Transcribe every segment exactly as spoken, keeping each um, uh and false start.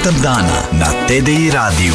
Ritam dana na T D I radiju.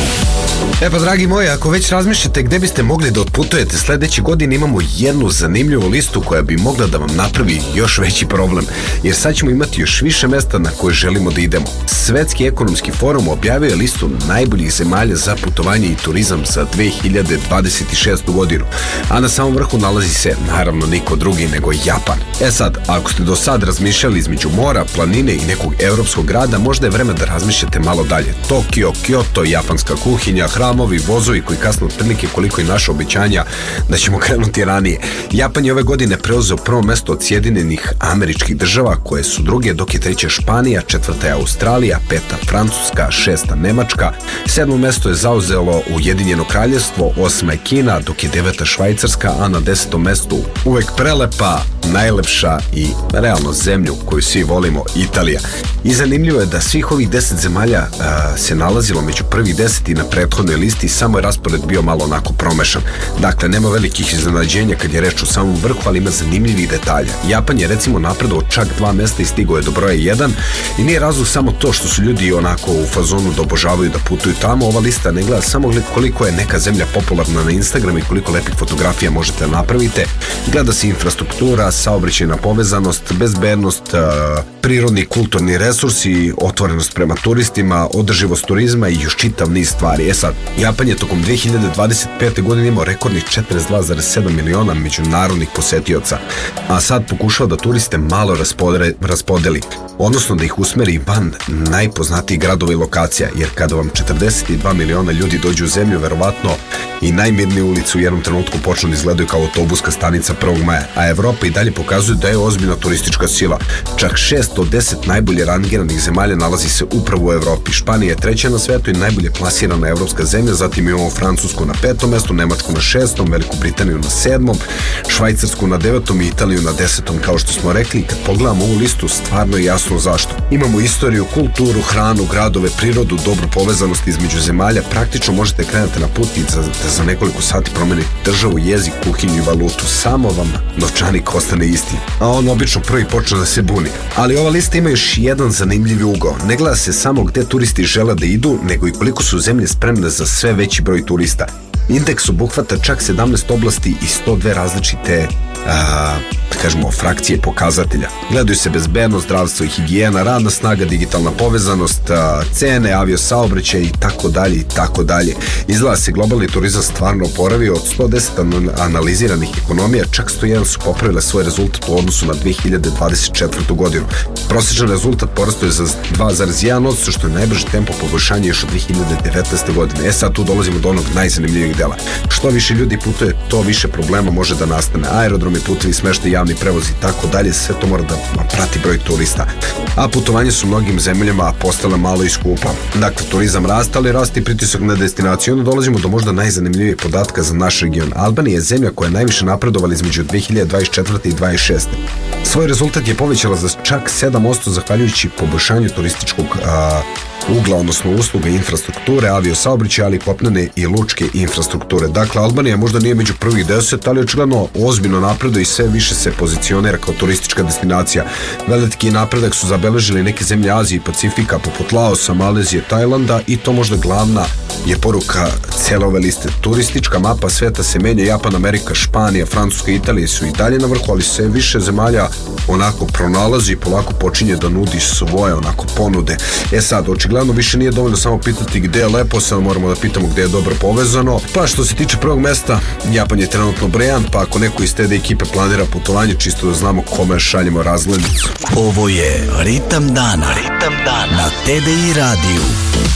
E pa dragi moji, ako već razmišljate gde biste mogli da otputujete sledeće godine, imamo jednu zanimljivu listu koja bi mogla da vam napravi još veći problem, jer sad ćemo imati još više mesta na koje želimo da idemo. Svetski ekonomski forum objavio je listu najboljih zemalja za putovanje i turizam za dve hiljade dvadeset šestu godinu, a na samom vrhu nalazi se naravno niko drugi nego Japan. E sad, ako ste do sad razmišljali između mora, planine i nekog evropskog grada, možda je vreme da razmišljate malo dalje. Tokio, Kyoto, japanska kuhinja, hramovi, vozovi koji kasno otprilike koliko i naše obećanja da ćemo krenuti ranije. Japan je ove godine preuzeo prvo mesto od Sjedinjenih Američkih Država, koje su druge, dok je treća Španija, četvrta je Australija, peta Francuska, šesta Nemačka, sedmo mesto je zauzelo Ujedinjeno Kraljevstvo, osma je Kina, dok je deveta Švajcarska, a na desetom mestu uvek prelepa, najlepša i realno zemlju koju svi volimo, Italija. I zanimljivo je da svih ovih deset zemalja a, se nalazilo među prvih deset i na prethodnoj listi, samo je raspored bio malo onako promešan. Dakle, nema velikih iznenađenja kad je reč o samom vrhu, ali ima zanimljivih detalja. Japan je recimo napredovao čak dva mesta i stigao je do broja jedan, i nije razlog samo to što su ljudi onako u fazonu da obožavaju da putuju tamo. Ova lista ne gleda samo koliko je neka zemlja popularna na Instagramu i koliko lepih fotografija možete da napravite. Gleda se infrastruktura, saobraćajna povezanost, bezbednost, prirodni i kulturni resursi, otvorenost prema turistima, održivost turizma i još čitav niz stvari. E sad, Japan je tokom dve hiljade dvadeset pete godine imao rekordnih četrdeset dva zarez sedam miliona međunarodnih posetioca, a sad pokušava da turiste malo raspodeli, raspodeli, odnosno da ih usmeri van najpoznatijih gradova i lokacija, jer kada vam četrdeset dva miliona ljudi dođu u zemlju, verovatno i najmirnije ulice u jednom trenutku počnu da izgledaju kao autobuska stanica prvog maja, a Evropa i dalje pokazuje da je ozbiljna turistička sila. Čak šest od deset najbolje rangiranih zemalja nalazi se upravo u Evropi. Španija je treća na svetu i najbolje plasirana evropska zemlja, zatim imamo Francusku na petom mestu, Nemačku na šestom, Veliku Britaniju na sedmom, Švajcarsku na devetom i Italiju na desetom, kao što smo rekli. Kad pogledamo ovu listu, stvarno je jasno zašto. Imamo istoriju, kulturu, hranu, gradove, prirodu, dobru povezanost između zemalja. Praktično možete krenuti na put i za, da za nekoliko sati promeniti državu, jezik, kuhinju i valutu. Samo vam novčanik ostane isti, a on obično prvi počne da se buni. Ali ova lista ima još jedan zanimljivi ugao. Ne gleda se samo gde turisti žele da idu, nego i koliko su zemlje spremne za sve veći broj turista. Indeks obuhvata čak sedamnaest oblasti i sto dve različite a, da kažemo, frakcije pokazatelja. Gledaju se bezbednost, zdravstvo i higijena, radna snaga, digitalna povezanost, a, cene, avio saobraćaj i tako dalje i tako dalje. Izgleda se globalni turizam stvarno oporavio. Od sto deset analiziranih ekonomija, čak sto jedan su popravile svoj rezultat u odnosu na dve hiljade dvadeset četvrtu godinu. Prosječan rezultat porastao je za dva zarez jedan posto, što je najbrži tempo poboljšanja još od dve hiljade devetnaeste godine. E sad tu dolazimo do onog najzanimljivijeg dela. Što više ljudi putuje, to više problema može da nastane. Aerodromi, putevi, smeštaj, javni prevoz i tako dalje, sve to mora da prati broj turista. A putovanje su mnogim zemljama postale malo i skupa. Dakle, turizam raste, ali raste i pritisak na destinaciju. Onda dolazimo do možda najzanimljivijeg podatka za naš region. Albanija je zemlja koja je najviše napredovala između dve hiljade dvadeset četvrte i dvadeset šeste. Svoj rezultat je povećala za čak sedam posto zahvaljujući poboljšanju turističkog a, ugla, odnosno usluga infrastrukture, avio saobraćaja, ali kopnene i lučke infrastrukture. Dakle, Albanija možda nije među prvih deset, ali očigledno ozbiljno napreduje i sve više se pozicionira kao turistička destinacija. Veliki napredak su zabeležili neke zemlje Azije i Pacifika, poput Laosa, Malezije, Tajlanda, i to možda glavna je poruka cele ove liste. Turistička mapa sveta se menja. Japan, Amerika, Španija, Francuska i Italija su i dalje na vrhu, ali sve više zemalja onako pronalazi i polako počinje da nudi svoje onako ponude. E sad, očigledno više nije dovoljno samo pitati gde je lepo, sad moramo da pitamo gde je dobro povezano. Pa što se tiče prvog mesta, Japan je trenutno brejan, pa ako neko iz te ekipe planira putovanje, čisto da znamo kome šaljemo razglednicu. Ovo je Ritam dana, Ritam dana na T D I radiju.